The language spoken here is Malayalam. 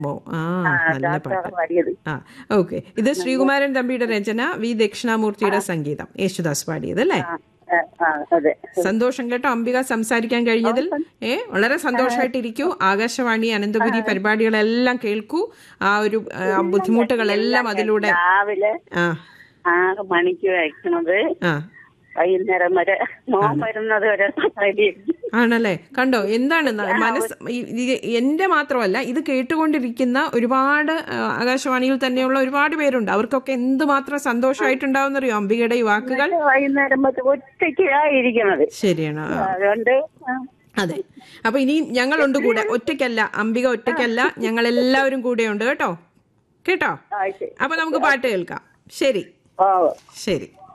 ഓ ആ ആ, നല്ല ദാസേട്ടൻ പാട്ട്. പാടിയത്. ആ ഓക്കെ. ഇത് ശ്രീകുമാരൻ തമ്പിയുടെ രചന, വി ദക്ഷിണാമൂർത്തിയുടെ സംഗീതം, യേശുദാസ് പാടിയത് അല്ലേ? ആ, ആ, അതെ. സന്തോഷം കേട്ടോ അംബിക സംസാരിക്കാൻ കഴിഞ്ഞതിൽ. വളരെ സന്തോഷമായിട്ടിരിക്കൂ. ആകാശവാണി അനന്തപുരി പരിപാടികളെല്ലാം കേൾക്കൂ. ആ ഒരു ബുദ്ധിമുട്ടുകളെല്ലാം അതിലൂടെ. രാവിലെ ആ 6 മണിക്ക് വയ്ക്കണത്, ആ വൈകുന്നേരം വരെ മോൻ വരുന്നത് വരെ റെഡി. ആണല്ലേ? കണ്ടോ എന്താണ് മനസ്സ്. എന്റെ മാത്രമല്ല, ഇത് കേട്ടുകൊണ്ടിരിക്കുന്ന ഒരുപാട് ആകാശവാണിയിൽ തന്നെയുള്ള ഒരുപാട് പേരുണ്ട്. അവർക്കൊക്കെ എന്തുമാത്രം സന്തോഷമായിട്ടുണ്ടാവുന്നറിയോ അംബികയുടെ ഈ വാക്കുകൾ. വൈകുന്നേരം ഒറ്റയ്ക്കായിരിക്കണത്. ശരിയാണ്. അതുകൊണ്ട് അതെ. അപ്പൊ ഇനി ഞങ്ങളുണ്ട് കൂടെ. ഒറ്റയ്ക്കല്ല, അംബിക ഒറ്റയ്ക്കല്ല, ഞങ്ങൾ എല്ലാവരും കൂടെയുണ്ട് കേട്ടോ. കേട്ടോ? അപ്പൊ നമുക്ക് പാട്ട് കേൾക്കാം. ശരി, ശരി.